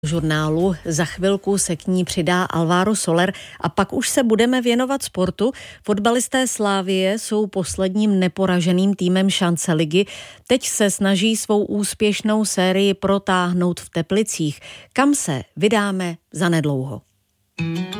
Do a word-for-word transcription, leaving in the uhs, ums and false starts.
Žurnálu. Za chvilku se k ní přidá Alvaro Soler a pak už se budeme věnovat sportu. Fotbalisté Slavie jsou posledním neporaženým týmem šance ligy. Teď se snaží svou úspěšnou sérii protáhnout v Teplicích, kam se vydáme zanedlouho.